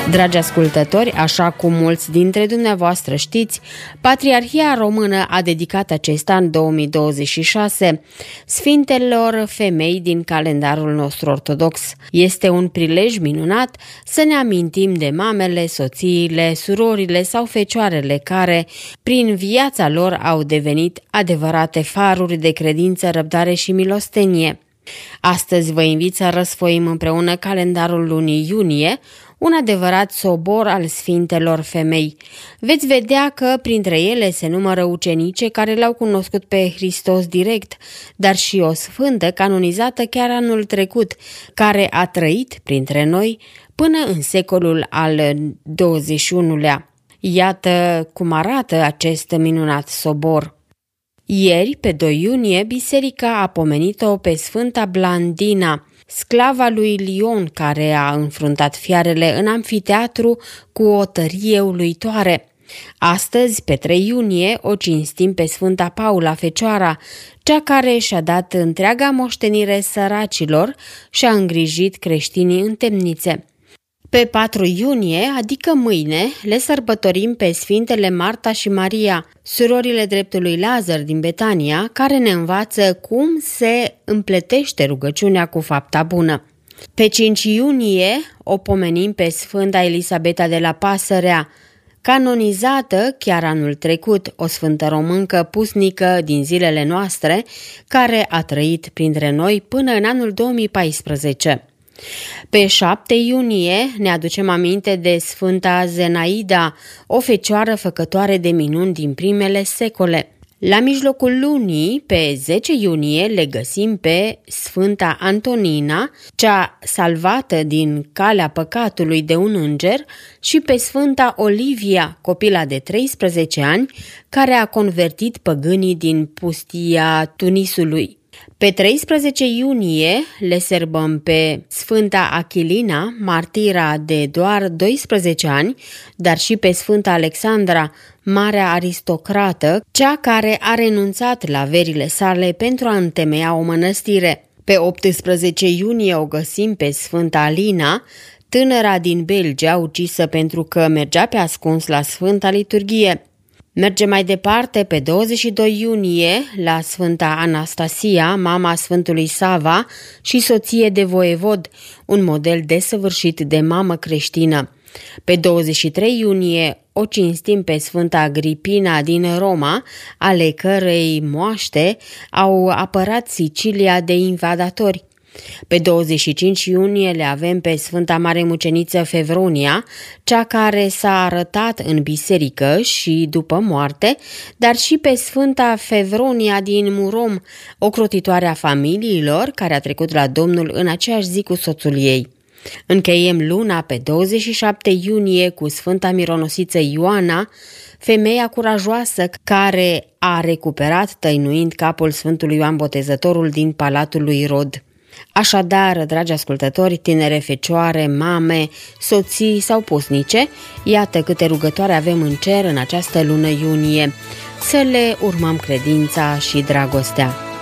Dragi ascultători, așa cum mulți dintre dumneavoastră știți, Patriarhia Română a dedicat acest an 2026 Sfintelor femei din calendarul nostru ortodox. Este un prilej minunat să ne amintim de mamele, soțiile, surorile sau fecioarele care, prin viața lor, au devenit adevărate faruri de credință, răbdare și milostenie. Astăzi vă invit să răsfoim împreună calendarul lunii iunie, un adevărat sobor al Sfintelor femei. Veți vedea că printre ele se numără ucenice care l-au cunoscut pe Hristos direct, dar și o sfântă canonizată chiar anul trecut, care a trăit printre noi până în secolul al XXI-lea. Iată cum arată acest minunat sobor. Ieri, pe 2 iunie, biserica a pomenit-o pe Sfânta Blandina, sclava lui Lion, care a înfruntat fiarele în amfiteatru cu o tărie uluitoare. Astăzi, pe 3 iunie, o cinstim pe Sfânta Paula Fecioara, cea care și-a dat întreaga moștenire săracilor și a îngrijit creștinii în temnițe. Pe 4 iunie, adică mâine, le sărbătorim pe Sfintele Marta și Maria, surorile dreptului Lazar din Betania, care ne învață cum se împletește rugăciunea cu fapta bună. Pe 5 iunie o pomenim pe Sfânta Elisabeta de la Pasărea, canonizată chiar anul trecut, o sfântă româncă pusnică din zilele noastre, care a trăit printre noi până în anul 2014. Pe 7 iunie ne aducem aminte de Sfânta Zenaida, o fecioară făcătoare de minuni din primele secole. La mijlocul lunii, pe 10 iunie, le găsim pe Sfânta Antonina, cea salvată din calea păcatului de un înger, și pe Sfânta Olivia, copila de 13 ani, care a convertit păgânii din pustia Tunisului. Pe 13 iunie le sărbăm pe Sfânta Achilina, martira de doar 12 ani, dar și pe Sfânta Alexandra, marea aristocrată, cea care a renunțat la averile sale pentru a întemeia o mănăstire. Pe 18 iunie o găsim pe Sfânta Alina, tânăra din Belgia, ucisă pentru că mergea pe ascuns la Sfânta Liturghie. Mergem mai departe pe 22 iunie la Sfânta Anastasia, mama Sfântului Sava și soție de voievod, un model desăvârșit de mamă creștină. Pe 23 iunie o cinstim pe Sfânta Agripina din Roma, ale cărei moaște au apărat Sicilia de invadatori. Pe 25 iunie le avem pe Sfânta Mare Muceniță Fevronia, cea care s-a arătat în biserică și după moarte, dar și pe Sfânta Fevronia din Murom, ocrotitoarea familiilor, care a trecut la Domnul în aceeași zi cu soțul ei. Încheiem luna pe 27 iunie cu Sfânta Mironosiță Ioana, femeia curajoasă care a recuperat tăinuind capul Sfântului Ioan Botezătorul din Palatul lui Irod. Așadar, dragi ascultători, tinere fecioare, mame, soții sau pusnice, iată câte rugătoare avem în cer în această lună iunie. Să le urmăm credința și dragostea.